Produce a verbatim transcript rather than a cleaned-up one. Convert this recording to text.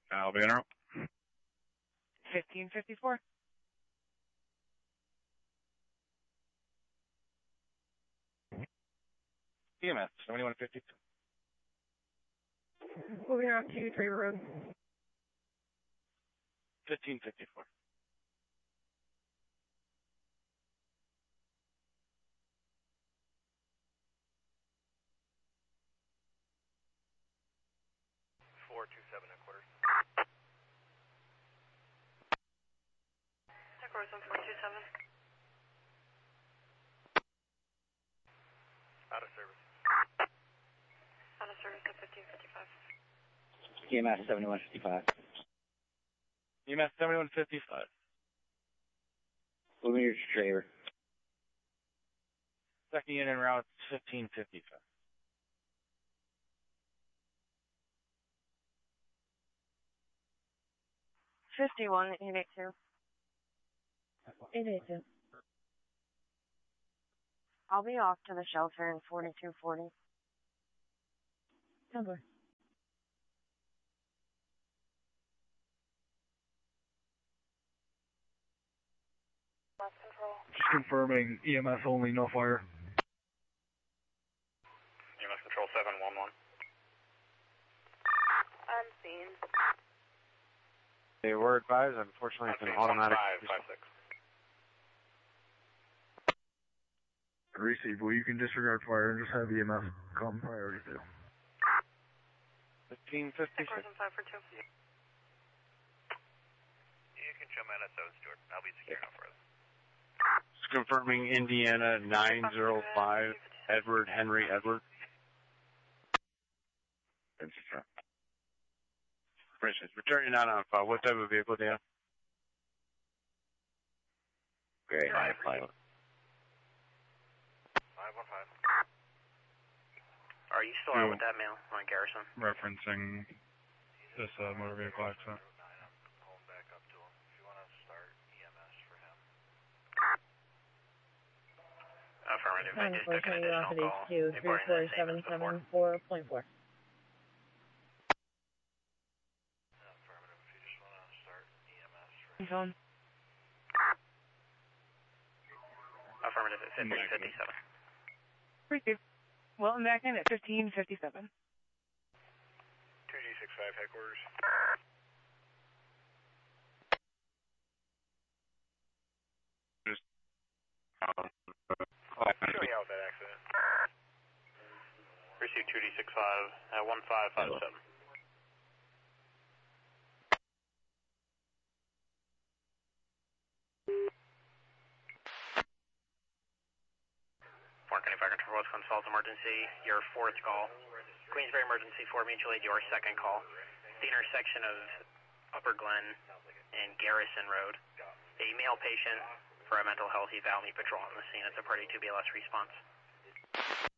I'll be in route. fifteen fifty-four. E M S, seventy-one fifty-two. Moving on to Traver Road. fifteen fifty-four. four two seven headquarters. Headquarters on four two seven. Out of service. Out of service at fifteen fifty-five. E M S seventy-one fifty-five. E M S seventy-one fifty-five. Moving your Traver. Second unit en route, fifteen fifty-five. fifty-one eight eighty-two. eight eighty-two. I'll be off to the shelter in forty-two forty. Tumblr. Lost control. Just confirming E M S only, no fire. E M S control seven one one. I'm seen. They were advised, unfortunately it's an automatic. five five six. Receive, well, you can disregard fire and just have E M S come priority two. fifteen fifty-six. Headquarters on five for two. You can show me at seven Stewart. I'll be secure enough for us. Just confirming Indiana nine zero five, Edward Henry Edward. Appreciate it. Returning not on file. What type of vehicle do you have? Very high pilot. five one five. Are you still out with that mail on Garrison? Referencing this uh, motor vehicle accident. Pulling back up to him. If you want to start E M S for him. Affirmative. I just took an Unfortunately, additional off at call. H two, three four seven seven four point four. Affirmative. If you just want to start E M S for He's on. Affirmative at fifteen fifty-seven. Receive. Welcome back in at fifteen fifty-seven. two G six five headquarters. Show me out with that accident. Receive two D six five at one five five seven. four twenty-five Control West Consult Emergency, your fourth call. Queensbury Emergency four Mutual Aid, your second call. The intersection of Upper Glen and Garrison Road. A male patient for a mental health eval, meet patrol on the scene. It's a party two B L S response.